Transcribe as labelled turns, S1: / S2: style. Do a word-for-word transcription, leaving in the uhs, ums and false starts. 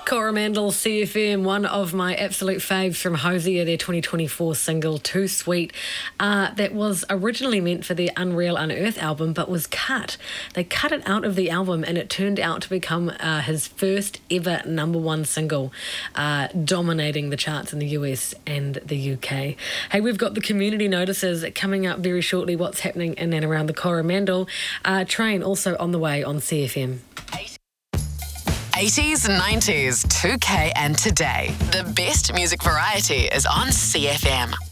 S1: Coromandel C F M, one of my absolute faves from Hosier, their twenty twenty-four single, Too Sweet, uh, that was originally meant for their Unreal Unearth album, but was cut. They cut it out of the album and it turned out to become uh, his first ever number one single, uh, dominating the charts in the U S and the U K. Hey, we've got the community notices coming up very shortly, what's happening in and around the Coromandel. Uh, train also on the way on C F M.
S2: eighties, nineties, two K and today. The best music variety is on C F M.